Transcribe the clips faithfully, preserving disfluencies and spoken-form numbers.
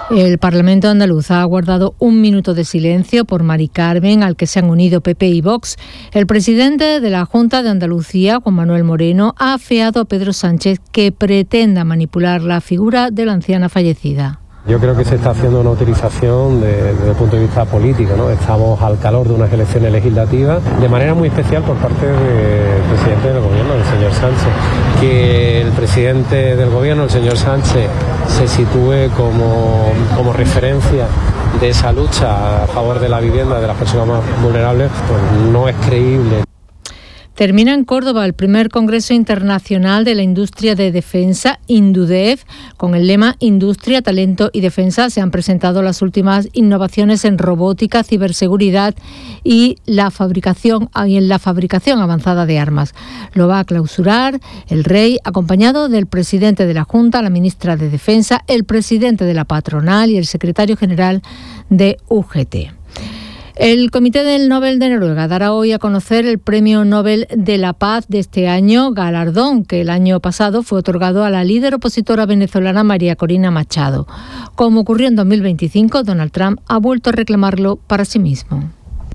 El Parlamento andaluz ha guardado un minuto de silencio por Mari Carmen, al que se han unido P P y Vox. El presidente de la Junta de Andalucía, Juan Manuel Moreno, ha afeado a Pedro Sánchez que pretenda manipular la figura de la anciana fallecida. Yo creo que se está haciendo una utilización de, desde el punto de vista político, ¿no? Estamos al calor de unas elecciones legislativas, de manera muy especial por parte del presidente del gobierno, el señor Sánchez. Que el presidente del gobierno, el señor Sánchez, se sitúe como, como referencia de esa lucha a favor de la vivienda de las personas más vulnerables, pues no es creíble. Termina en Córdoba el primer Congreso Internacional de la Industria de Defensa, INDUDEF. Con el lema Industria, Talento y Defensa se han presentado las últimas innovaciones en robótica, ciberseguridad y la fabricación, y en la fabricación avanzada de armas. Lo va a clausurar el Rey, acompañado del presidente de la Junta, la ministra de Defensa, el presidente de la patronal y el secretario general de U G T. El Comité del Nobel de Noruega dará hoy a conocer el Premio Nobel de la Paz de este año, galardón que el año pasado fue otorgado a la líder opositora venezolana María Corina Machado. Como ocurrió en dos mil veinticinco, Donald Trump ha vuelto a reclamarlo para sí mismo.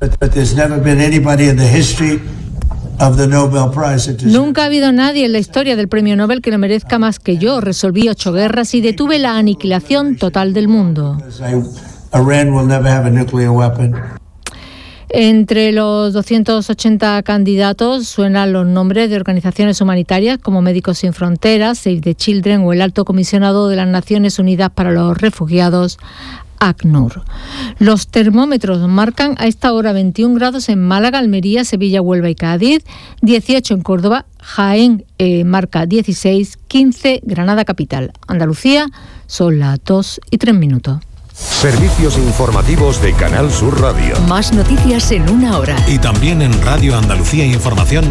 Nunca ha habido nadie en la historia del Premio Nobel que lo merezca más que yo. Resolví ocho guerras y detuve la aniquilación total del mundo. Entre los doscientos ochenta candidatos suenan los nombres de organizaciones humanitarias como Médicos Sin Fronteras, Save the Children o el Alto Comisionado de las Naciones Unidas para los Refugiados, ACNUR. Los termómetros marcan a esta hora veintiún grados en Málaga, Almería, Sevilla, Huelva y Cádiz, dieciocho en Córdoba, Jaén eh, marca dieciséis, quince Granada capital. Andalucía son las dos y tres minutos. Servicios informativos de Canal Sur Radio. Más noticias en una hora. Y también en Radio Andalucía Información